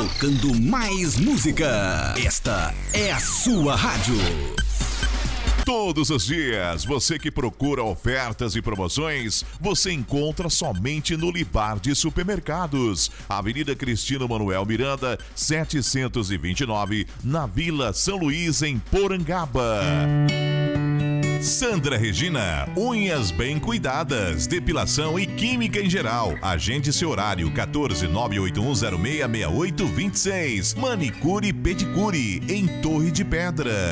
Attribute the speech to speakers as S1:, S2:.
S1: tocando mais música. Esta é a sua rádio.
S2: Todos os dias, você que procura ofertas e promoções, você encontra somente no Libar de Supermercados. Avenida Cristino Manuel Miranda, 729, na Vila São Luís, em Porangaba. Sandra Regina, unhas bem cuidadas, depilação e química em geral. Agende seu horário, 14 981066826. Manicure e pedicure, em Torre de Pedra.